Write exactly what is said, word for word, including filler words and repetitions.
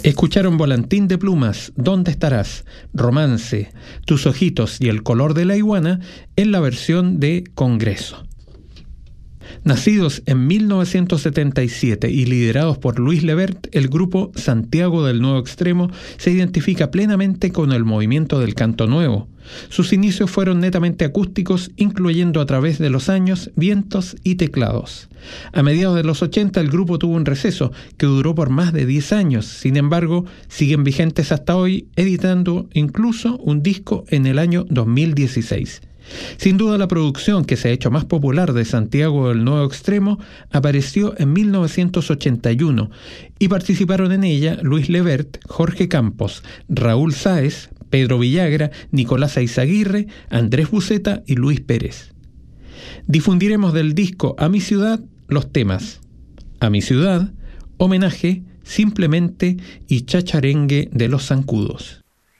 Escucharon Volantín de Plumas, ¿Dónde estarás?, Romance, Tus ojitos y El color de la iguana en la versión de Congreso. Nacidos en mil novecientos setenta y siete y liderados por Luis Lebert, el grupo Santiago del Nuevo Extremo se identifica plenamente con el movimiento del canto nuevo. Sus inicios fueron netamente acústicos, incluyendo a través de los años vientos y teclados. A mediados de los ochenta el grupo tuvo un receso que duró por más de diez años. Sin embargo, siguen vigentes hasta hoy, editando incluso un disco en el año dos mil dieciséis. Sin duda, la producción que se ha hecho más popular de Santiago del Nuevo Extremo apareció en mil novecientos ochenta y uno y participaron en ella Luis Lebert, Jorge Campos, Raúl Sáez, Pedro Villagra, Nicolás Eizaguirre, Andrés Buceta y Luis Pérez. Difundiremos del disco A mi ciudad los temas A mi ciudad, Homenaje, Simplemente y Chacharengue de los Zancudos.